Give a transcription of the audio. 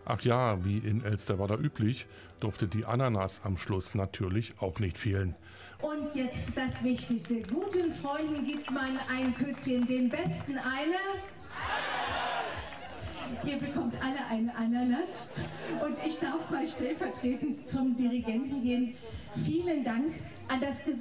Ach ja, wie in Elsterwerda üblich, durfte die Ananas am Schluss natürlich auch nicht fehlen. Und jetzt das Wichtigste. Guten Freunden gibt man ein Küsschen, den besten eine. Ihr bekommt alle eine Ananas und ich darf mal stellvertretend zum Dirigenten gehen. Vielen Dank an das